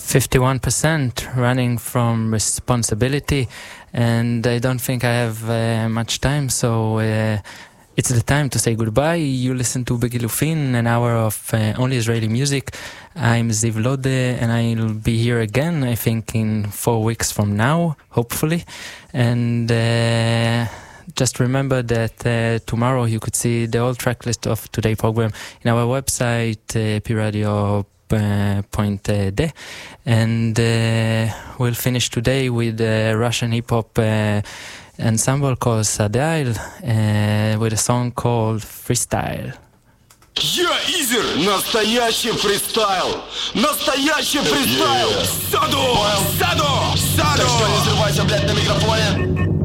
51% running from responsibility, and I don't think I have much time, so it's the time to say goodbye. You listen to Begilufin, an hour of only Israeli music. I'm Ziv Lode, and I'll be here again, I think, in 4 weeks from now, hopefully. And just remember that tomorrow you could see the whole track list of today's program in our website, piradio.de. And we'll finish today with Russian hip-hop ensemble called Sadail with a song called Freestyle. Я Изер, настоящий фристайл, настоящий фристайл. Саду, саду, саду. Так что не срывайся, блядь, на микрофоне.